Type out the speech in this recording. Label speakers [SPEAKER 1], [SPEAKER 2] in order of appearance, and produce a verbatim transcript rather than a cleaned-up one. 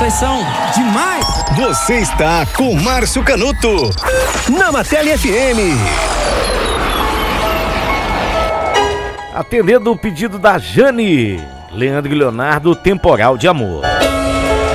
[SPEAKER 1] Vocês são demais!
[SPEAKER 2] Você está com Márcio Canuto na Martelli F M.
[SPEAKER 3] Atendendo o pedido da Jane, Leandro e Leonardo, Temporal de Amor.